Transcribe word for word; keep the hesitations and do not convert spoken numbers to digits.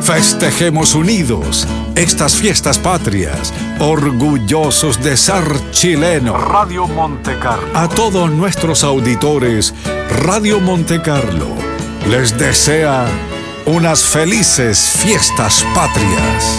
Festejemos unidos estas fiestas patrias, orgullosos de ser chilenos. Radio Montecarlo. A todos nuestros auditores, Radio Montecarlo les desea unas felices fiestas patrias.